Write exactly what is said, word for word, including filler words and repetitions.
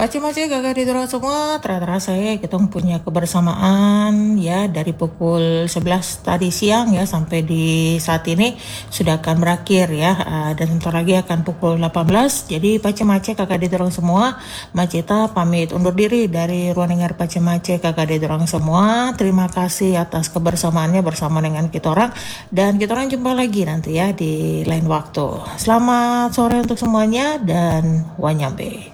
Pace-mace kakak di dorong semua, terasa ya kita punya kebersamaan ya dari pukul sebelas tadi siang ya sampai di saat ini sudah akan berakhir ya. Uh, dan sebentar lagi akan pukul delapan belas. Jadi pace-mace kakak di dorong semua, Maceta pamit undur diri dari ruang dengar pace-mace kakak di dorong semua. Terima kasih atas kebersamaannya bersama dengan kita orang, dan kita orang jumpa lagi nanti ya di lain waktu. Selamat sore untuk semuanya dan wanyambe.